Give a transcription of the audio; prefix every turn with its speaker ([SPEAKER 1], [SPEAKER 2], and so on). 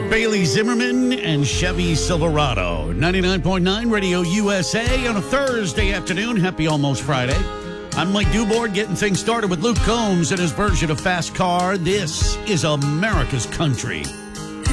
[SPEAKER 1] Bailey Zimmerman and Chevy Silverado. 99.9 Radio USA on a Thursday afternoon. Happy almost Friday. I'm Mike Dubord, getting things started with Luke Combs and his version of Fast Car. This is America's Country.